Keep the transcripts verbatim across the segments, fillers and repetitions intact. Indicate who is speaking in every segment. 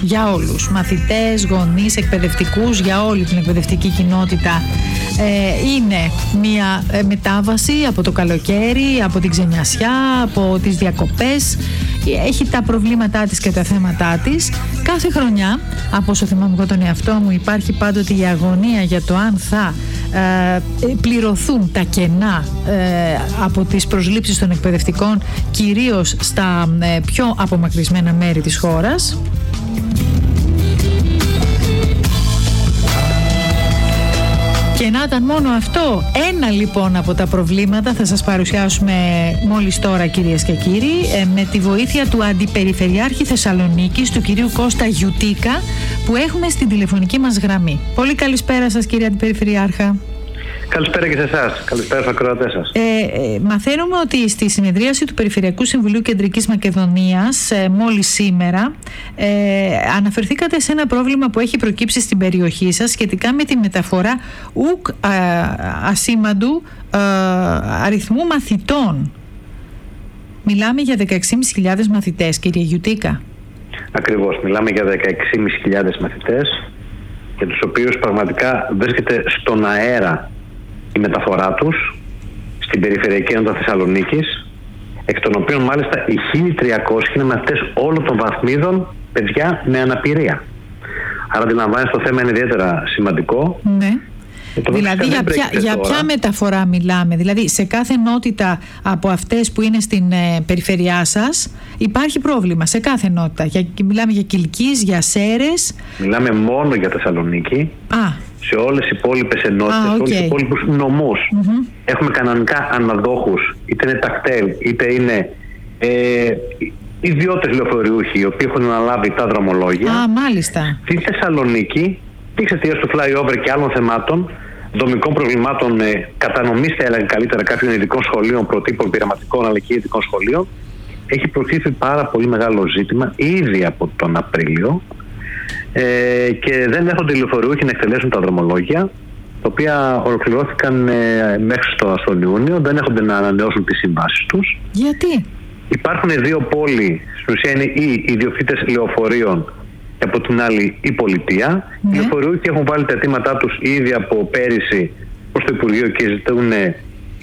Speaker 1: για όλους, μαθητές, γονείς, εκπαιδευτικούς, για όλη την εκπαιδευτική κοινότητα. Ε, είναι μια ε, μετάβαση από το καλοκαίρι, από την ξενιασιά, από τις διακοπές. Έχει τα προβλήματά της και τα θέματά της. Κάθε χρονιά, από όσο θυμάμαι εγώ τον εαυτό μου, υπάρχει πάντοτε η αγωνία για το αν θα ε, πληρωθούν τα κενά ε, από τις προσλήψεις των εκπαιδευτικών, κυρίως στα ε, πιο απομακρυσμένα μέρη της χώρας. Και να ήταν μόνο αυτό, ένα λοιπόν από τα προβλήματα θα σας παρουσιάσουμε μόλις τώρα, κυρίες και κύριοι, με τη βοήθεια του Αντιπεριφερειάρχη Θεσσαλονίκης, του κυρίου Κώστα Γιουτίκα, που έχουμε στην τηλεφωνική μας γραμμή. Πολύ καλησπέρα σας, κύριε Αντιπεριφερειάρχα.
Speaker 2: Καλησπέρα και σε εσάς. Καλησπέρα στους ακροατές σας.
Speaker 1: Ε, ε, μαθαίνουμε ότι στη συνεδρίαση του Περιφερειακού Συμβουλίου Κεντρικής Μακεδονίας ε, μόλις σήμερα ε, αναφερθήκατε σε ένα πρόβλημα που έχει προκύψει στην περιοχή σας σχετικά με τη μεταφορά ουκ α, ασήμαντου α, αριθμού μαθητών. Μιλάμε για δεκαέξι χιλιάδες πεντακόσιους μαθητές, κύριε Γιουτίκα.
Speaker 2: Ακριβώς. Μιλάμε για δεκαέξι χιλιάδες πεντακόσιους μαθητές, για τους οποίους πραγματικά βρίσκεται στον αέρα η μεταφορά τους στην Περιφερειακή Ενότητα Θεσσαλονίκης, εκ των οποίων μάλιστα οι χίλια τριακόσιοι είναι μαθητές όλων των βαθμίδων, παιδιά με αναπηρία. Άρα αντιλαμβάνεστε, το θέμα είναι ιδιαίτερα σημαντικό.
Speaker 1: Ναι. Δηλαδή για ποια, για ποια μεταφορά μιλάμε? Δηλαδή σε κάθε ενότητα από αυτές που είναι στην ε, περιφερειά σας υπάρχει πρόβλημα, σε κάθε ενότητα? Για, μιλάμε για Κιλκής, για Σέρες?
Speaker 2: Μιλάμε μόνο για Θεσσαλονίκη.
Speaker 1: Α.
Speaker 2: Σε όλες οι υπόλοιπες ενότητες,
Speaker 1: okay.
Speaker 2: σε όλους τους υπόλοιπους νομούς
Speaker 1: Mm-hmm.
Speaker 2: έχουμε κανονικά αναδόχους, είτε είναι τακτέλ, είτε είναι ε, ιδιώτες λεωφορειούχοι, οι οποίοι έχουν αναλάβει τα δρομολόγια.
Speaker 1: Α, μάλιστα.
Speaker 2: Στη Θεσσαλονίκη, εξαιτίας του flyover και άλλων θεμάτων, δομικών προβλημάτων, ε, κατανομής, θα έλεγα καλύτερα, κάποιων ειδικών σχολείων, προτύπων πειραματικών αλλά και ειδικών σχολείων, έχει προκύψει πάρα πολύ μεγάλο ζήτημα ήδη από τον Απρίλιο. Ε, και δεν έχονται οι λεωφορείουχοι να εκτελέσουν τα δρομολόγια, τα οποία ολοκληρώθηκαν ε, μέχρι στο, στον Ιούνιο, δεν έχονται να ανανεώσουν τις συμβάσεις τους.
Speaker 1: Γιατί?
Speaker 2: Υπάρχουν δύο πόλοι, στην ουσία είναι οι ιδιοκτήτες λεωφορείων και από την άλλη η πολιτεία.
Speaker 1: Ναι.
Speaker 2: Οι λεωφορείουχοι έχουν βάλει τα αιτήματά τους ήδη από πέρυσι προς το Υπουργείο και ζητούν ε,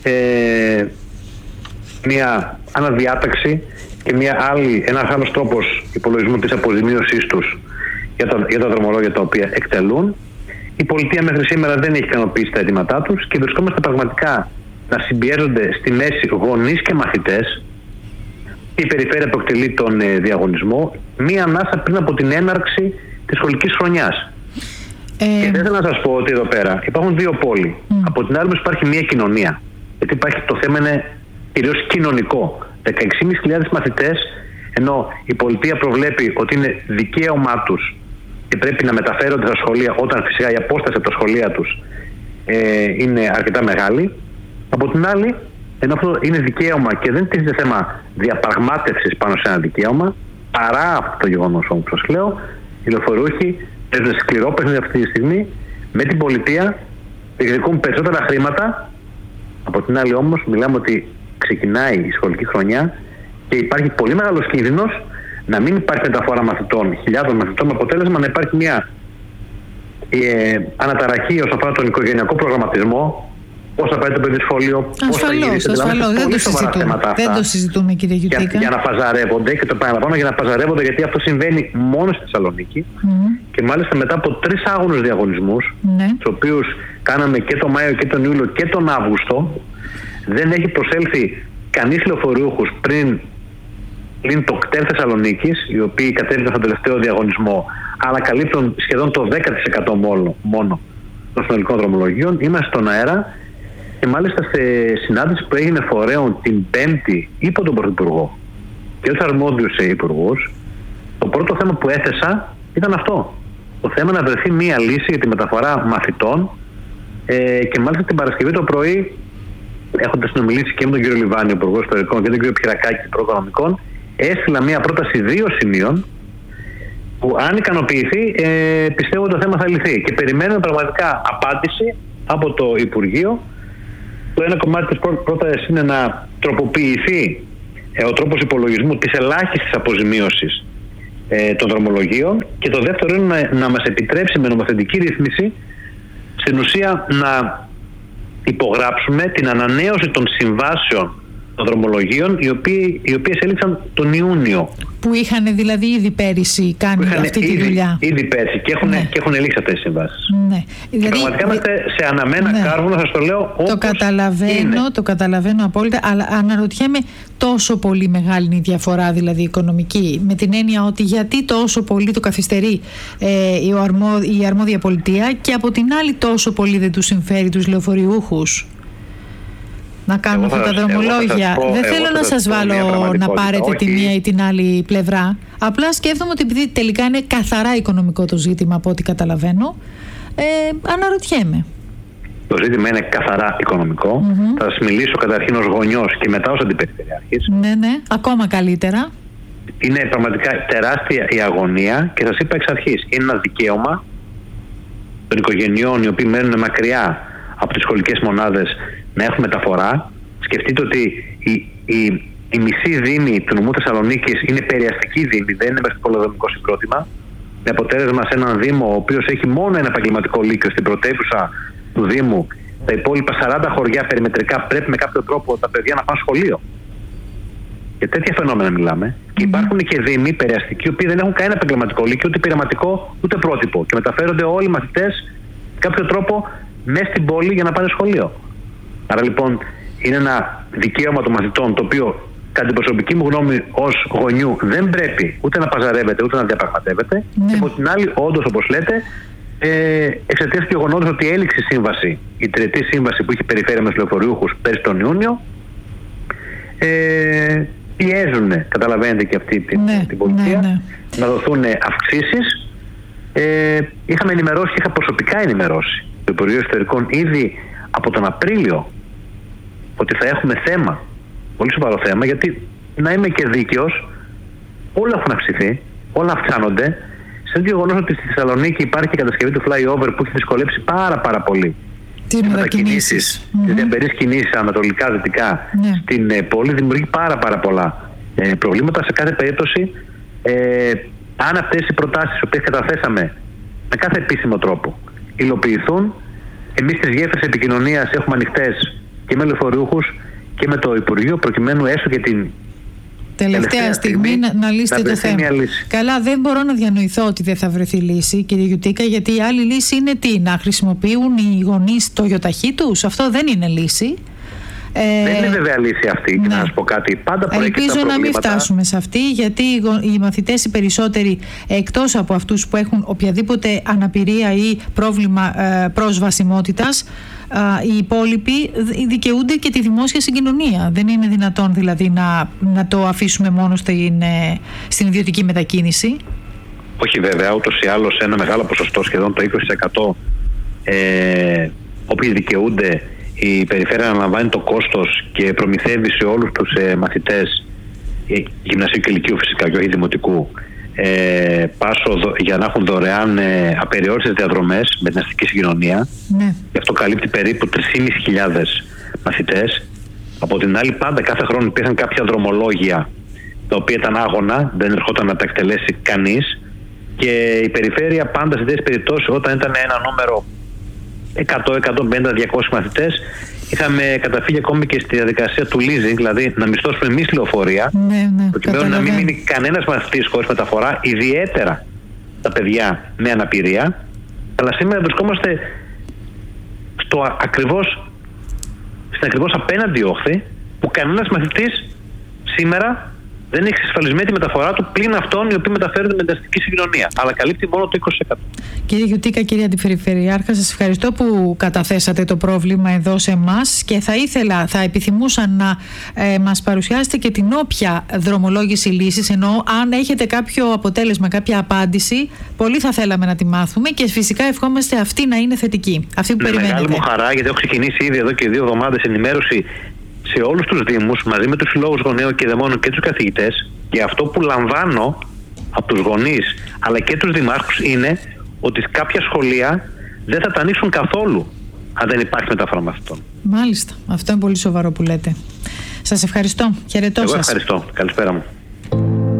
Speaker 2: μια αναδιάταξη και μια άλλη, ένας άλλος τρόπος υπολογισμού της αποζημίωσής τους για τα, για τα δρομολόγια τα οποία εκτελούν. Η πολιτεία μέχρι σήμερα δεν έχει ικανοποιήσει τα αιτήματά τους και βρισκόμαστε πραγματικά να συμπιέζονται στη μέση γονείς και μαθητές. Η περιφέρεια προκτελεί τον ε, διαγωνισμό μία ανάσα πριν από την έναρξη της σχολικής χρονιάς. Ε... Και δεν θέλω να σας πω ότι εδώ πέρα υπάρχουν δύο πόλοι. Mm. Από την άλλη υπάρχει μία κοινωνία. Γιατί υπάρχει, το θέμα είναι κυρίως κοινωνικό. δεκαέξι χιλιάδες πεντακόσιους μαθητές, ενώ η πολιτεία προβλέπει ότι είναι δικαίωμά τους και πρέπει να μεταφέρονται στα σχολεία όταν φυσικά η απόσταση από τα σχολεία τους ε, είναι αρκετά μεγάλη. Από την άλλη, ενώ αυτό είναι δικαίωμα και δεν τίθεται θέμα διαπραγμάτευσης πάνω σε ένα δικαίωμα, παρά αυτό το γεγονός όμως σας λέω, οι λεωφορείουχοι παίζουν σκληρό παιχνίδι αυτή τη στιγμή με την πολιτεία, διεκδικούν περισσότερα χρήματα. Από την άλλη όμως μιλάμε ότι ξεκινάει η σχολική χρονιά και υπάρχει πολύ μεγάλος κίνδυνος να μην υπάρχει μεταφορά μαθητών, χιλιάδων μαθητών, με αποτέλεσμα να υπάρχει μια ε, αναταραχή όσον αφορά τον οικογενειακό προγραμματισμό, πώς θα πάει το παιδί σχολείο, πώς θα γυρίσει.
Speaker 1: Ασφαλώς, δεν, δεν το συζητούμε, κύριε Γιουτίκα.
Speaker 2: Για, για να παζαρεύονται, και το επαναλαμβάνω, για να παζαρεύονται, γιατί αυτό συμβαίνει μόνο στη Θεσσαλονίκη mm. και μάλιστα μετά από τρεις άγωνους διαγωνισμούς, mm. τους οποίους κάναμε και τον Μάιο και τον Ιούλιο και τον Αύγουστο, δεν έχει προσέλθει κανείς λεωφορείουχος πριν πλην το ΚΤΕΛ Θεσσαλονίκης, οι οποίοι κατέβηκαν στον τελευταίο διαγωνισμό, αλλά καλύπτουν σχεδόν το δέκα τοις εκατό μόνο, μόνο των συνολικών δρομολογίων. Είμαστε στον αέρα και μάλιστα σε συνάντηση που έγινε φορέων την Πέμπτη υπό τον Πρωθυπουργό και τους αρμόδιους υπουργούς, το πρώτο θέμα που έθεσα ήταν αυτό. Το θέμα να βρεθεί μία λύση για τη μεταφορά μαθητών ε, και μάλιστα την Παρασκευή το πρωί, έχοντας συνομιλήσει και με τον κύριο Λιβάνη, Υπουργό Ιστορικών, και τον κύριο Πυρακάκη, Υπουργό Οικονομικών, έστειλα μία πρόταση δύο σημείων που αν ικανοποιηθεί ε, πιστεύω το θέμα θα λυθεί και περιμένουμε πραγματικά απάντηση από το Υπουργείο. Το ένα κομμάτι της πρότασης είναι να τροποποιηθεί ε, ο τρόπος υπολογισμού της ελάχιστης αποζημίωσης ε, των δρομολογίων, και το δεύτερο είναι να, να μας επιτρέψει με νομοθετική ρύθμιση στην ουσία να υπογράψουμε την ανανέωση των συμβάσεων των δρομολογίων, οι, οποίοι, οι οποίες έληξαν τον Ιούνιο.
Speaker 1: Που είχαν δηλαδή ήδη πέρυσι κάνει αυτή τη
Speaker 2: ήδη,
Speaker 1: δουλειά.
Speaker 2: Ήδη πέρυσι και έχουν,
Speaker 1: ναι.
Speaker 2: και έχουν λήξει αυτές τις συμβάσεις.
Speaker 1: Ναι. Δηλαδή,
Speaker 2: πραγματικά είμαστε σε αναμένα ναι. κάρβουνα, σας το λέω όπως
Speaker 1: το καταλαβαίνω,
Speaker 2: είναι.
Speaker 1: Το καταλαβαίνω απόλυτα, αλλά αναρωτιέμαι, τόσο πολύ μεγάλη είναι η διαφορά δηλαδή οικονομική, με την έννοια ότι γιατί τόσο πολύ το καθυστερεί ε, η, αρμό, η αρμόδια πολιτεία, και από την άλλη τόσο πολύ δεν τους συμφέρει τους λεωφοριούχους να κάνουν αυτά τα δρομολόγια. Πω, δεν θέλω να σας βάλω να πάρετε
Speaker 2: όχι.
Speaker 1: τη μία ή την άλλη πλευρά. Απλά σκέφτομαι ότι επειδή τελικά είναι καθαρά οικονομικό το ζήτημα, από ό,τι καταλαβαίνω, ε, αναρωτιέμαι.
Speaker 2: Το ζήτημα είναι καθαρά οικονομικό. Mm-hmm. Θα σας μιλήσω καταρχήν ως γονιός και μετά ως αντιπεριφερειάρχης.
Speaker 1: Ναι, ναι, ακόμα καλύτερα.
Speaker 2: Είναι πραγματικά τεράστια η αγωνία, και σας είπα εξ αρχής, είναι ένα δικαίωμα των οικογενειών οι οποίοι μένουν μακριά από τις σχολικές μονάδες να έχουν μεταφορά. Σκεφτείτε ότι η, η, η μισή δήμη του νομού Θεσσαλονίκης είναι περιαστική δήμη, δεν είναι μέσα στο πολεοδομικό συγκρότημα. Με αποτέλεσμα σε έναν δήμο ο οποίος έχει μόνο ένα επαγγελματικό λύκειο στην πρωτεύουσα του Δήμου, τα υπόλοιπα σαράντα χωριά περιμετρικά πρέπει με κάποιο τρόπο τα παιδιά να πάνε σχολείο. Για τέτοια φαινόμενα μιλάμε. Mm-hmm. Και υπάρχουν και δήμοι περιαστικοί, οι οποίοι δεν έχουν κανένα επαγγελματικό λύκειο, ούτε πειραματικό, ούτε πρότυπο. Και μεταφέρονται όλοι οι μαθητές με κάποιο τρόπο μέσα στην πόλη για να πάνε σχολείο. Άρα λοιπόν είναι ένα δικαίωμα των μαθητών, το οποίο κατά την προσωπική μου γνώμη ως γονιού δεν πρέπει ούτε να παζαρεύεται ούτε να διαπραγματεύεται. Mm-hmm. Και από την άλλη, όντως, όπως λέτε, ε, εξαιτίας του γεγονότος ότι έληξε η σύμβαση, η τριετή σύμβαση που είχε περιφέρει με τους λεωφορείουχους πέρσι τον Ιούνιο, ε, πιέζουν, καταλαβαίνετε, και αυτή την,
Speaker 1: ναι,
Speaker 2: την πολιτεία,
Speaker 1: ναι, ναι.
Speaker 2: να δοθούν αυξήσεις. Ε, είχαμε ενημερώσει, είχα προσωπικά ενημερώσει το Υπουργείο Εσωτερικών ήδη από τον Απρίλιο ότι θα έχουμε θέμα, πολύ σοβαρό θέμα, γιατί να είμαι και δίκαιος, όλα έχουν αυξηθεί, όλα αυξάνονται. Σε το γεγονός ότι στη Θεσσαλονίκη υπάρχει η κατασκευή του flyover που έχει δυσκολέψει πάρα πάρα πολύ
Speaker 1: τις μετακινήσεις,
Speaker 2: mm-hmm. τις διαμερείς κινήσεις ανατολικά, δυτικά mm-hmm. στην ε, πόλη, δημιουργεί πάρα πάρα πολλά ε, προβλήματα. Σε κάθε περίπτωση, ε, αν αυτές οι προτάσεις, τις οποίες καταθέσαμε με κάθε επίσημο τρόπο, υλοποιηθούν, εμείς τις γέφυρες επικοινωνίας έχουμε ανοιχτές και με λεωφορείουχους και με το Υπουργείο, προκειμένου έστω και την
Speaker 1: τελευταία, τελευταία στιγμή, στιγμή να, να λύσετε το θέμα. Καλά, δεν μπορώ να διανοηθώ ότι δεν θα βρεθεί λύση, κύριε Γιουτίκα, γιατί η άλλη λύση είναι τι, να χρησιμοποιούν οι γονείς το γιοταχή τους. Αυτό δεν είναι λύση.
Speaker 2: Ε, δεν είναι βέβαια λύση αυτή, ναι. Και να σας πω κάτι. Πάντα προέκυπταν
Speaker 1: ελπίζω
Speaker 2: προβλήματα.
Speaker 1: Να μην φτάσουμε σε αυτή, γιατί οι μαθητές οι περισσότεροι, εκτός από αυτούς που έχουν οποιαδήποτε αναπηρία ή πρόβλημα ε, προσβασιμότητας, οι υπόλοιποι δικαιούνται και τη δημόσια συγκοινωνία. Δεν είναι δυνατόν δηλαδή να, να το αφήσουμε μόνο στην, στην ιδιωτική μετακίνηση.
Speaker 2: Όχι βέβαια, ούτως ή άλλως ένα μεγάλο ποσοστό, σχεδόν το είκοσι τοις εκατό, ε, οποίοι δικαιούνται, η περιφέρεια αναλαμβάνει το κόστος και προμηθεύει σε όλους τους ε, μαθητές ε, γυμνασίου και λυκείου φυσικά και όχι δημοτικού, Ε, πάσο δο, για να έχουν δωρεάν ε, απεριόριστες διαδρομές με την αστική συγκοινωνία. Ναι. Γι' αυτό καλύπτει περίπου τρεις χιλιάδες πεντακόσιους μαθητές. Από την άλλη, πάντα κάθε χρόνο υπήρχαν κάποια δρομολόγια τα οποία ήταν άγωνα, δεν ερχόταν να τα εκτελέσει κανείς, και η περιφέρεια πάντα σε τέτοιες περιπτώσεις, όταν ήταν ένα νούμερο εκατό, εκατόν πενήντα, διακόσιους μαθητές, είχαμε καταφύγει ακόμη και στη διαδικασία του leasing, δηλαδή να μισθώσουμε εμείς λεωφορεία, ναι, ναι, προκειμένου να μην μείνει κανένας μαθητής χωρίς μεταφορά, ιδιαίτερα τα παιδιά με αναπηρία. Αλλά σήμερα βρισκόμαστε στο ακριβώς, στην ακριβώς απέναντι όχθη, που κανένας μαθητής σήμερα δεν έχει εξασφαλισμένη τη μεταφορά του, πλην αυτών οι οποίοι μεταφέρονται με την αστική συγκοινωνία. Αλλά καλύπτει μόνο το είκοσι τοις εκατό.
Speaker 1: Κύριε Γιουτίκα, κύριε Αντιπεριφερειάρχα, σας ευχαριστώ που καταθέσατε το πρόβλημα εδώ σε εμάς, και θα ήθελα, θα επιθυμούσα να ε, μας παρουσιάσετε και την όποια δρομολόγηση λύσης, ενώ αν έχετε κάποιο αποτέλεσμα, κάποια απάντηση, πολύ θα θέλαμε να τη μάθουμε, και φυσικά ευχόμαστε αυτή να είναι θετική. Αυτή που
Speaker 2: με
Speaker 1: περιμένετε.
Speaker 2: Μεγάλη μου χαρά, γιατί έχω ξεκινήσει ήδη εδώ και δύο εβδομάδες ενημέρωση σε όλους τους δήμους, μαζί με τους συλλόγους γονέων και δαιμόνων και τους καθηγητές, και αυτό που λαμβάνω από τους γονείς αλλά και τους δημάρχους είναι ότι κάποια σχολεία δεν θα τα ανοίξουν καθόλου αν δεν υπάρχει μεταφορά μαθητών.
Speaker 1: Μάλιστα. Αυτό είναι πολύ σοβαρό που λέτε. Σας ευχαριστώ. Χαιρετώ σας.
Speaker 2: Εγώ ευχαριστώ. Καλησπέρα μου.